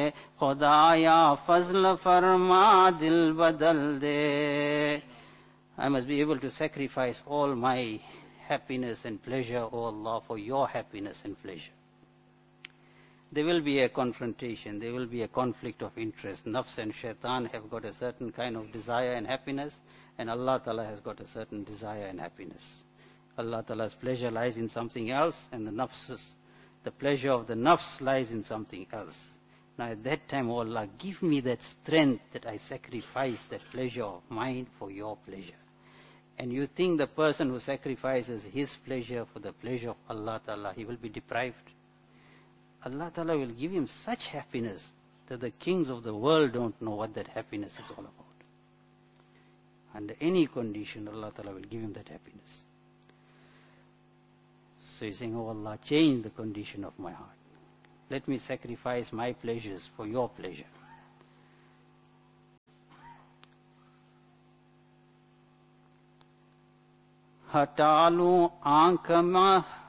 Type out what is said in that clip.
Khudaya fazl farma dil badal de. I must be able to sacrifice all my happiness and pleasure, O Allah, for your happiness and pleasure. There will be a confrontation, there will be a conflict of interest. Nafs and shaitan have got a certain kind of desire and happiness, and Allah Ta'ala has got a certain desire and happiness. Allah Ta'ala's pleasure lies in something else, and the pleasure of the nafs lies in something else. Now at that time, O Allah, give me that strength that I sacrifice that pleasure of mine for your pleasure. And you think the person who sacrifices his pleasure for the pleasure of Allah Ta'ala, he will be deprived? Allah Ta'ala will give him such happiness that the kings of the world don't know what that happiness is all about. Under any condition, Allah Ta'ala will give him that happiness. So he's saying, oh Allah, change the condition of my heart. Let me sacrifice my pleasures for your pleasure. हटा लूं आंख में